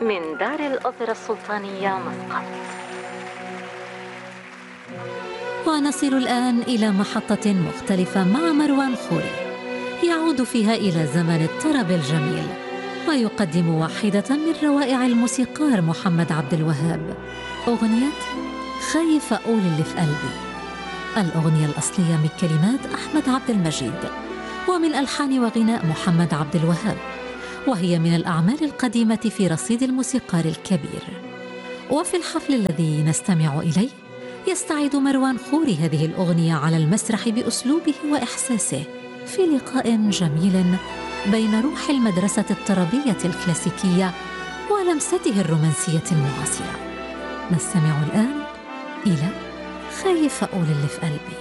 من دار الأوبرا السلطانية مسقط. ونصل الآن إلى محطة مختلفة مع مروان خوري، يعود فيها إلى زمن الطرب الجميل ويقدم واحدة من روائع الموسيقار محمد عبد الوهاب، أغنية خايف أقول اللي في قلبي. الأغنية الأصلية من كلمات أحمد عبد المجيد ومن ألحان وغناء محمد عبد الوهاب، وهي من الأعمال القديمة في رصيد الموسيقار الكبير. وفي الحفل الذي نستمع إليه يستعيد مروان خوري هذه الأغنية على المسرح بأسلوبه وإحساسه في لقاء جميل بين روح المدرسة الطربية الكلاسيكية ولمسته الرومانسية المعاصرة. نستمع الآن إلى خايف أقول اللي في قلبي.